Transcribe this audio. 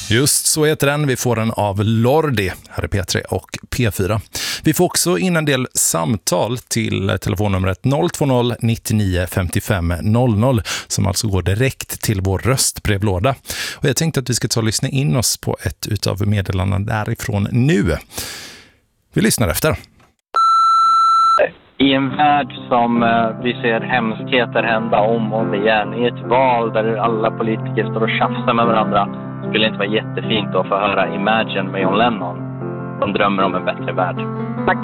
Just så heter den. Vi får den av Lordi, här är P3 och P4. Vi får också in en del samtal till telefonnumret 020 99 55 00 som alltså går direkt till vår röstbrevlåda. Och jag tänkte att vi ska ta och lyssna in oss på ett utav meddelandena därifrån nu. Vi lyssnar efter. I en värld som vi ser hemskheter hända om och om igen, i ett val där alla politiker står och tjafsar med varandra, skulle det inte vara jättefint att få höra Imagine med John Lennon, som drömmer om en bättre värld. Tack!